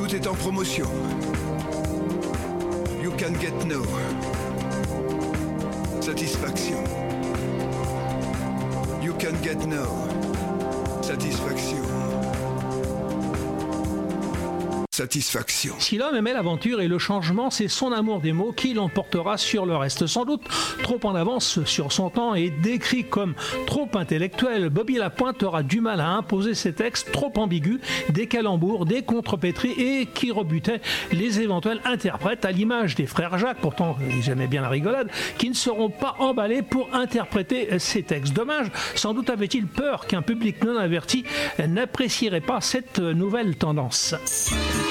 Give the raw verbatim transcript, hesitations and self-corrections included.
Tout est en promotion. You can get no satisfaction. You can get no satisfaction. Satisfaction. Si l'homme aimait l'aventure et le changement, c'est son amour des mots qui l'emportera sur le reste. Sans doute trop en avance sur son temps et décrit comme trop intellectuel, Bobby Lapointe aura du mal à imposer ses textes trop ambigus, des calembours, des contrepétries et qui rebutaient les éventuels interprètes à l'image des frères Jacques, pourtant ils aimaient bien la rigolade, qui ne seront pas emballés pour interpréter ces textes. Dommage, sans doute avait-il peur qu'un public non averti n'apprécierait pas cette nouvelle tendance.